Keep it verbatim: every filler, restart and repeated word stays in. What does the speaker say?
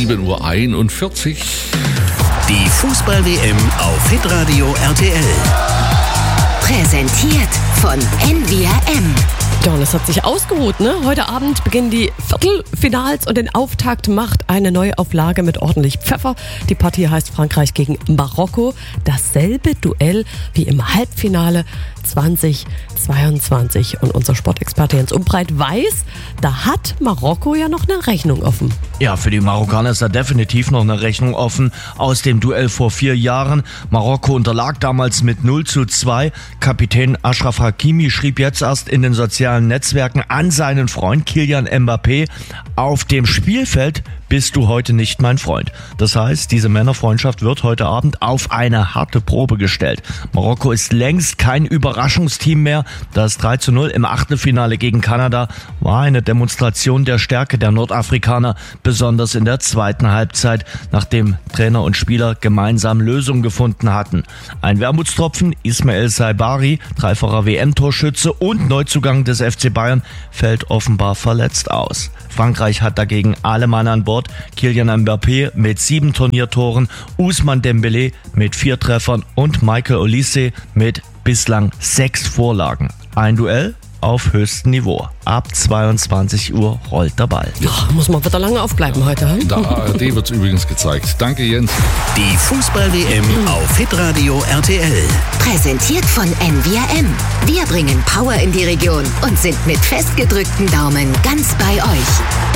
sieben Uhr einundvierzig. Die Fußball-W M auf Hitradio R T L. Präsentiert von N V R M. Ja, und es hat sich ausgeruht, ne? Heute Abend beginnen die Viertelfinals und den Auftakt macht eine Neuauflage mit ordentlich Pfeffer. Die Partie heißt Frankreich gegen Marokko. Dasselbe Duell wie im Halbfinale zweitausendzweiundzwanzig. Und unser Sportexperte Jens Umbreit weiß, da hat Marokko ja noch eine Rechnung offen. Ja, für die Marokkaner ist da definitiv noch eine Rechnung offen aus dem Duell vor vier Jahren. Marokko unterlag damals mit null zu zwei. Kapitän Achraf Hakimi schrieb jetzt erst in den sozialen Netzwerken an seinen Freund Kylian Mbappé: Auf dem Spielfeld bist du heute nicht mein Freund. Das heißt, diese Männerfreundschaft wird heute Abend auf eine harte Probe gestellt. Marokko ist längst kein Überraschungsteam mehr. Das drei zu null im Achtelfinale gegen Kanada war eine Demonstration der Stärke der Nordafrikaner, besonders in der zweiten Halbzeit, nachdem Trainer und Spieler gemeinsam Lösungen gefunden hatten. Ein Wermutstropfen: Ismael Saibari, dreifacher W M-Torschütze und Neuzugang des F C Bayern, fällt offenbar verletzt aus. Frankreich hat dagegen alle Mann an Bord. Kylian Mbappé mit sieben Turniertoren, Ousmane Dembélé mit vier Treffern und Michael Olise mit bislang sechs Vorlagen. Ein Duell auf höchstem Niveau. Ab zweiundzwanzig Uhr rollt der Ball. Ja, muss man wieder lange aufbleiben heute. Hm? In der A R D wird es übrigens gezeigt. Danke, Jens. Die Fußball-W M auf Hitradio R T L. Präsentiert von N V R M. Wir bringen Power in die Region und sind mit festgedrückten Daumen ganz bei euch.